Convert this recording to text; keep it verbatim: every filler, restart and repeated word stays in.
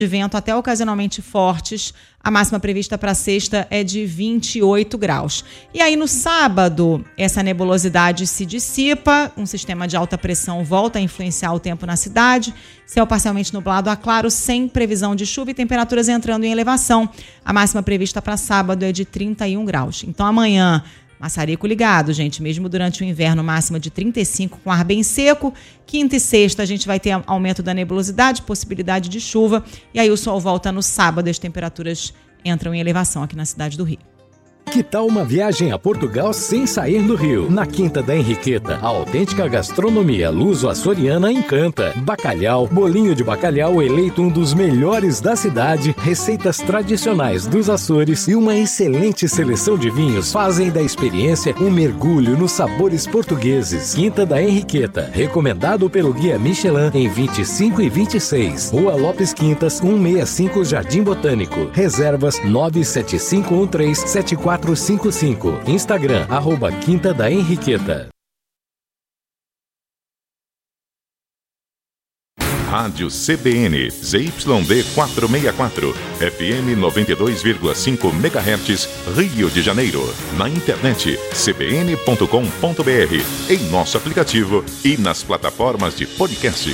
de vento até ocasionalmente fortes. A máxima prevista para sexta é de vinte e oito graus. E aí no sábado, essa nebulosidade se dissipa, um sistema de alta pressão volta a influenciar o tempo na cidade, céu parcialmente nublado a claro, sem previsão de chuva e temperaturas entrando em elevação. A máxima prevista para sábado é de trinta e um graus. Então amanhã, maçarico ligado, gente, mesmo durante o inverno, máxima de trinta e cinco com ar bem seco. Quinta e sexta a gente vai ter aumento da nebulosidade, possibilidade de chuva. E aí o sol volta no sábado, as temperaturas entram em elevação aqui na cidade do Rio. Que tal uma viagem a Portugal sem sair do Rio? Na Quinta da Henriqueta, a autêntica gastronomia luso-açoriana encanta. Bacalhau, bolinho de bacalhau eleito um dos melhores da cidade, receitas tradicionais dos Açores e uma excelente seleção de vinhos fazem da experiência um mergulho nos sabores portugueses. Quinta da Henriqueta, recomendado pelo Guia Michelin em vinte e cinco e vinte e seis. Rua Lopes Quintas, cento e sessenta e cinco, Jardim Botânico. Reservas nove sete cinco um três sete quatro cinco cinco. Instagram, arroba Quinta da Henriqueta. Rádio C B N, Z Y D quatrocentos e sessenta e quatro, F M noventa e dois vírgula cinco megahertz, Rio de Janeiro. Na internet, c b n ponto com ponto b r, em nosso aplicativo e nas plataformas de podcast.